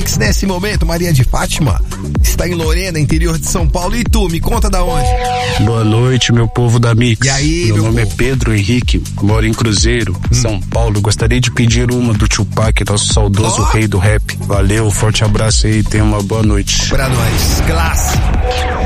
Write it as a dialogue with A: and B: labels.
A: Mix nesse momento. Maria de Fátima está em Lorena, interior de São Paulo. E tu, me conta da onde?
B: Boa noite, meu povo da Mix.
A: E aí,
B: meu nome
A: povo?
B: é Pedro Henrique, moro em Cruzeiro, São Paulo. Gostaria de pedir uma do Tupac, nosso saudoso rei do rap. Valeu, forte abraço aí, tenha uma boa noite.
A: Pra nós, classe.